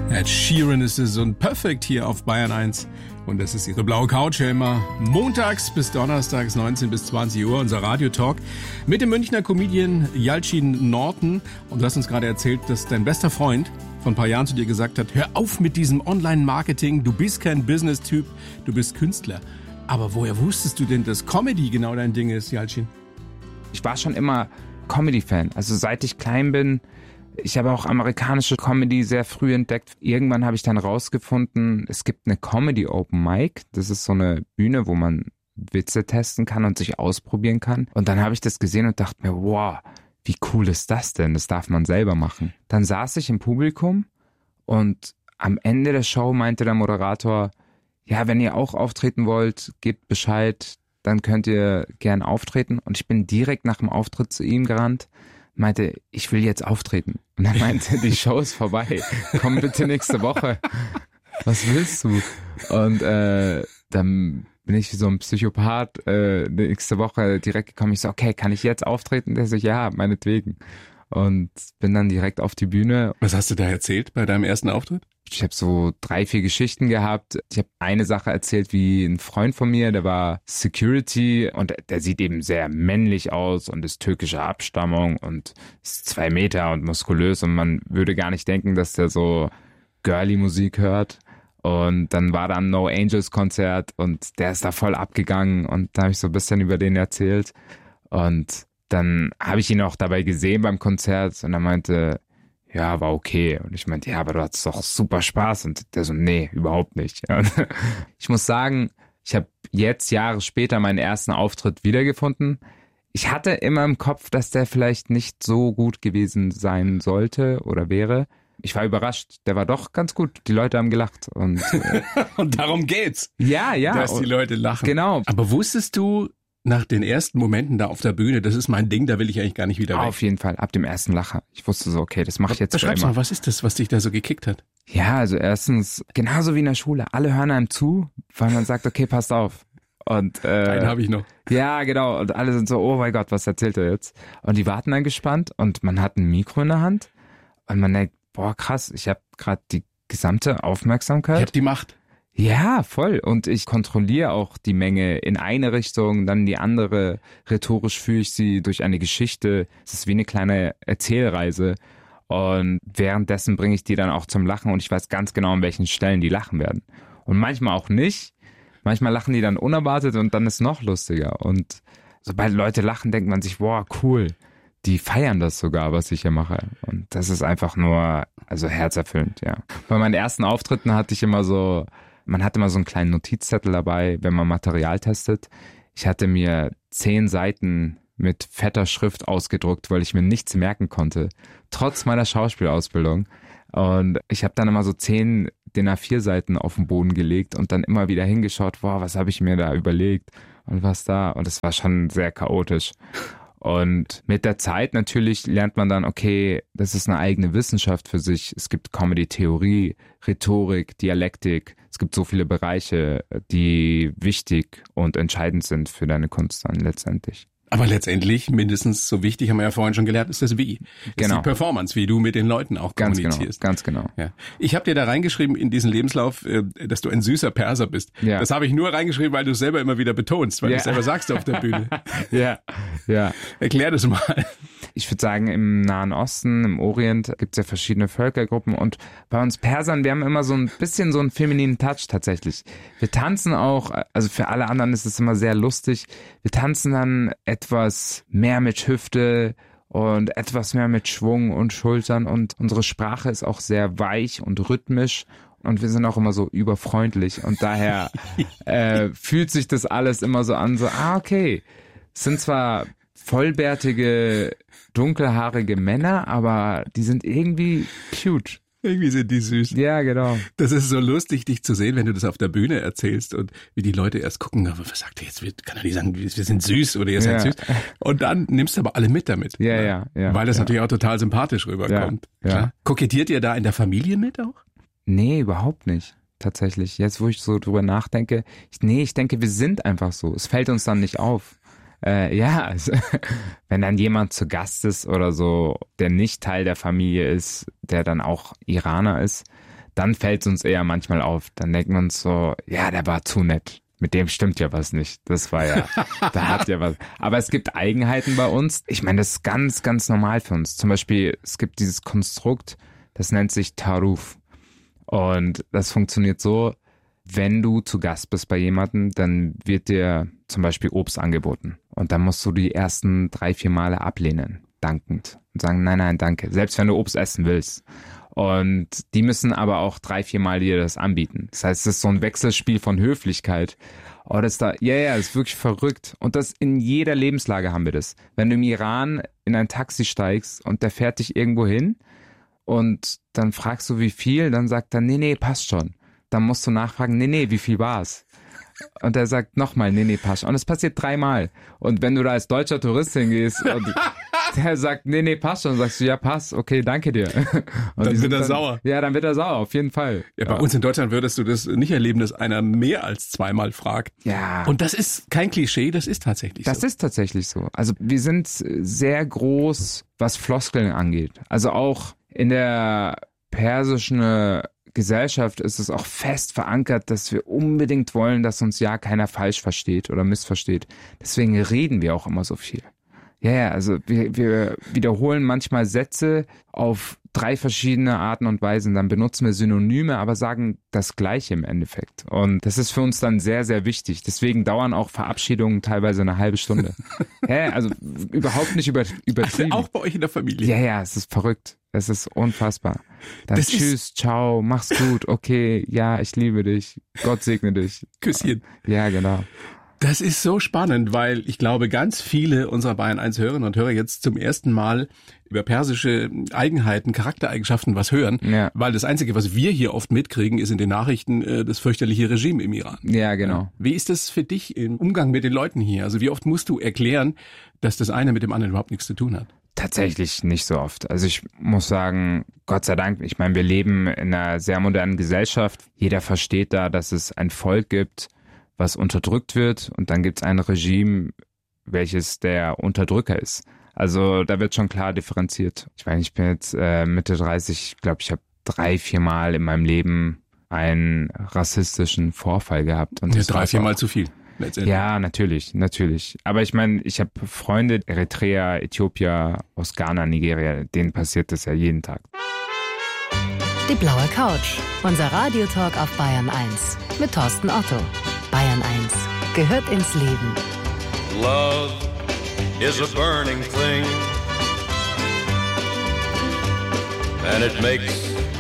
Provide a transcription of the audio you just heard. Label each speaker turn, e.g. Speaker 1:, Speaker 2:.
Speaker 1: Ed Sheeran ist es und Perfect hier auf Bayern 1. Und das ist Ihre blaue Couch ja immer montags bis donnerstags 19 bis 20 Uhr, unser Radiotalk mit dem Münchner Comedian Yalcin Norton. Und du hast uns gerade erzählt, dass dein bester Freund vor ein paar Jahren zu dir gesagt hat, hör auf mit diesem Online-Marketing, du bist kein Business-Typ, du bist Künstler. Aber woher wusstest du denn, dass Comedy genau dein Ding ist, Yalcin?
Speaker 2: Ich war schon immer Comedy-Fan, also seit ich klein bin. Ich habe auch amerikanische Comedy sehr früh entdeckt. Irgendwann habe ich dann rausgefunden, es gibt eine Comedy Open Mic. Das ist so eine Bühne, wo man Witze testen kann und sich ausprobieren kann. Und dann habe ich das gesehen und dachte mir, wow, wie cool ist das denn? Das darf man selber machen. Dann saß ich im Publikum und am Ende der Show meinte der Moderator, ja, wenn ihr auch auftreten wollt, gebt Bescheid, dann könnt ihr gern auftreten. Und ich bin direkt nach dem Auftritt zu ihm gerannt, meinte, ich will jetzt auftreten. Und er meinte, die Show ist vorbei. Komm bitte nächste Woche. Was willst du? Und dann bin ich wie so ein Psychopath nächste Woche direkt gekommen. Ich so, okay, kann ich jetzt auftreten? Der so, ja, meinetwegen. Und bin dann direkt auf die Bühne.
Speaker 1: Was hast du da erzählt bei deinem ersten Auftritt?
Speaker 2: Ich habe so 3-4 Geschichten gehabt. Ich habe eine Sache erzählt, wie ein Freund von mir, der war Security und der sieht eben sehr männlich aus und ist türkischer Abstammung und ist 2 Meter und muskulös und man würde gar nicht denken, dass der so girly Musik hört. Und dann war da ein No Angels Konzert und der ist da voll abgegangen und da habe ich so ein bisschen über den erzählt. Und dann habe ich ihn auch dabei gesehen beim Konzert und er meinte, ja, war okay. Und ich meinte, ja, aber du hattest doch super Spaß. Und der so, nee, überhaupt nicht. Und ich muss sagen, ich habe jetzt Jahre später meinen ersten Auftritt wiedergefunden. Ich hatte immer im Kopf, dass der vielleicht nicht so gut gewesen sein sollte oder wäre. Ich war überrascht. Der war doch ganz gut. Die Leute haben gelacht. Und,
Speaker 1: und darum geht's.
Speaker 2: Ja.
Speaker 1: Dass die Leute lachen.
Speaker 2: Genau.
Speaker 1: Aber wusstest du nach den ersten Momenten da auf der Bühne, das ist mein Ding, da will ich eigentlich gar nicht wieder weg?
Speaker 2: Auf jeden Fall, ab dem ersten Lacher. Ich wusste so, okay, das mache ich jetzt für
Speaker 1: Beschreib's
Speaker 2: immer.
Speaker 1: mal, was ist das, was dich da so gekickt hat?
Speaker 2: Ja, also erstens, genauso wie in der Schule, alle hören einem zu, weil man sagt, okay, passt auf. Und
Speaker 1: einen habe ich noch.
Speaker 2: Ja, genau. Und alle sind so, oh mein Gott, was erzählt er jetzt? Und die warten dann gespannt und man hat ein Mikro in der Hand und man denkt, boah, krass, ich habe gerade die gesamte Aufmerksamkeit.
Speaker 1: Ich habe die Macht.
Speaker 2: Ja, voll. Und ich kontrolliere auch die Menge in eine Richtung, dann die andere. Rhetorisch führe ich sie durch eine Geschichte. Es ist wie eine kleine Erzählreise. Und währenddessen bringe ich die dann auch zum Lachen und ich weiß ganz genau, an welchen Stellen die lachen werden. Und manchmal auch nicht. Manchmal lachen die dann unerwartet und dann ist es noch lustiger. Und sobald Leute lachen, denkt man sich, wow, cool. Die feiern das sogar, was ich hier mache. Und das ist einfach nur, also herzerfüllend, ja. Bei meinen ersten Auftritten hatte ich immer so, man hat immer so einen kleinen Notizzettel dabei, wenn man Material testet. Ich hatte mir 10 Seiten mit fetter Schrift ausgedruckt, weil ich mir nichts merken konnte, trotz meiner Schauspielausbildung. Und ich habe dann immer so 10 DIN A4 Seiten auf den Boden gelegt und dann immer wieder hingeschaut, wow, was habe ich mir da überlegt und was da. Und es war schon sehr chaotisch. Und mit der Zeit natürlich lernt man dann, okay, das ist eine eigene Wissenschaft für sich. Es gibt Comedy-Theorie, Rhetorik, Dialektik. Es gibt so viele Bereiche, die wichtig und entscheidend sind für deine Kunst dann letztendlich.
Speaker 1: Aber letztendlich, mindestens so wichtig, haben wir ja vorhin schon gelernt, ist das Wie. Das ist die Performance, wie du mit den Leuten auch kommunizierst.
Speaker 2: Ganz genau.
Speaker 1: Ja. Ich habe dir da reingeschrieben in diesen Lebenslauf, dass du ein süßer Perser bist. Ja. Das habe ich nur reingeschrieben, weil du es selber immer wieder betonst, weil du es selber sagst auf der Bühne.
Speaker 2: Ja.
Speaker 1: Erklär das mal.
Speaker 2: Ich würde sagen, im Nahen Osten, im Orient gibt es ja verschiedene Völkergruppen und bei uns Persern, wir haben immer so ein bisschen so einen femininen Touch tatsächlich. Wir tanzen auch, also für alle anderen ist es immer sehr lustig, wir tanzen dann etwas mehr mit Hüfte und etwas mehr mit Schwung und Schultern und unsere Sprache ist auch sehr weich und rhythmisch und wir sind auch immer so überfreundlich und daher fühlt sich das alles immer so an, so, okay, es sind zwar vollbärtige, dunkelhaarige Männer, aber die sind irgendwie cute.
Speaker 1: Irgendwie sind die süß.
Speaker 2: Ja, genau.
Speaker 1: Das ist so lustig, dich zu sehen, wenn du das auf der Bühne erzählst und wie die Leute erst gucken, was sagt er jetzt? Kann er nicht sagen, wir sind süß oder ihr seid süß? Und dann nimmst du aber alle mit damit.
Speaker 2: Ja.
Speaker 1: Weil das natürlich auch total sympathisch rüberkommt.
Speaker 2: Ja.
Speaker 1: Kokettiert ihr da in der Familie mit auch?
Speaker 2: Nee, überhaupt nicht. Tatsächlich. Jetzt, wo ich so drüber nachdenke, ich denke, wir sind einfach so. Es fällt uns dann nicht auf. Also, wenn dann jemand zu Gast ist oder so, der nicht Teil der Familie ist, der dann auch Iraner ist, dann fällt es uns eher manchmal auf. Dann denken wir uns so, ja, der war zu nett. Mit dem stimmt ja was nicht. Das war ja, da hat ja was. Aber es gibt Eigenheiten bei uns. Ich meine, das ist ganz, ganz normal für uns. Zum Beispiel, es gibt dieses Konstrukt, das nennt sich Taruf. Und das funktioniert so, wenn du zu Gast bist bei jemandem, dann wird dir zum Beispiel Obst angeboten. Und dann musst du die ersten 3-4 Male ablehnen, dankend. Und sagen, nein, danke. Selbst wenn du Obst essen willst. Und die müssen aber auch 3-4 Mal dir das anbieten. Das heißt, es ist so ein Wechselspiel von Höflichkeit. Oh, das da, das ist wirklich verrückt. Und das in jeder Lebenslage haben wir das. Wenn du im Iran in ein Taxi steigst und der fährt dich irgendwo hin und dann fragst du, wie viel, dann sagt er, nee, passt schon. Dann musst du nachfragen, nee, wie viel war's? Und er sagt nochmal, nee, passt. Und es passiert 3 Mal. Und wenn du da als deutscher Tourist hingehst und der sagt, nee, passt schon, sagst du, ja, passt, okay, danke dir. Und
Speaker 1: dann wird er sauer.
Speaker 2: Ja, dann wird er sauer, auf jeden Fall.
Speaker 1: Ja, bei uns in Deutschland würdest du das nicht erleben, dass einer mehr als 2-mal fragt.
Speaker 2: Ja.
Speaker 1: Und das ist kein Klischee, das ist tatsächlich so.
Speaker 2: Das ist tatsächlich so. Also wir sind sehr groß, was Floskeln angeht. Also auch in der persischen Gesellschaft ist es auch fest verankert, dass wir unbedingt wollen, dass uns ja keiner falsch versteht oder missversteht. Deswegen reden wir auch immer so viel. Ja, also wir wiederholen manchmal Sätze auf 3 verschiedene Arten und Weisen. Dann benutzen wir Synonyme, aber sagen das Gleiche im Endeffekt. Und das ist für uns dann sehr, sehr wichtig. Deswegen dauern auch Verabschiedungen teilweise eine halbe Stunde. Ja, also überhaupt nicht übertrieben.
Speaker 1: Also auch bei euch in der Familie.
Speaker 2: Ja, es ist verrückt. Es ist unfassbar. Dann
Speaker 1: Das
Speaker 2: tschüss, ciao, mach's gut, okay, ja, ich liebe dich, Gott segne dich.
Speaker 1: Küsschen.
Speaker 2: Ja, genau.
Speaker 1: Das ist so spannend, weil ich glaube, ganz viele unserer Bayern 1 Hörerinnen und Hörer jetzt zum ersten Mal über persische Eigenheiten, Charaktereigenschaften was hören, weil das Einzige, was wir hier oft mitkriegen, ist in den Nachrichten das fürchterliche Regime im Iran.
Speaker 2: Ja, genau.
Speaker 1: Wie ist das für dich im Umgang mit den Leuten hier? Also wie oft musst du erklären, dass das eine mit dem anderen überhaupt nichts zu tun hat?
Speaker 2: Tatsächlich nicht so oft. Also ich muss sagen, Gott sei Dank, ich meine, wir leben in einer sehr modernen Gesellschaft. Jeder versteht da, dass es ein Volk gibt, was unterdrückt wird, und dann gibt es ein Regime, welches der Unterdrücker ist. Also da wird schon klar differenziert. Ich meine, ich bin jetzt Mitte 30, ich glaube, ich habe 3-4 Mal in meinem Leben einen rassistischen Vorfall gehabt. Und
Speaker 1: ja, 3-4 Mal zu viel.
Speaker 2: Ja, natürlich. Aber ich meine, ich habe Freunde, Eritrea, Äthiopier, aus Ghana, Nigeria, denen passiert das ja jeden Tag.
Speaker 3: Die blaue Couch, unser Radiotalk auf Bayern 1 mit Thorsten Otto. Bayern 1 gehört ins Leben.
Speaker 4: Love is a burning thing, and it makes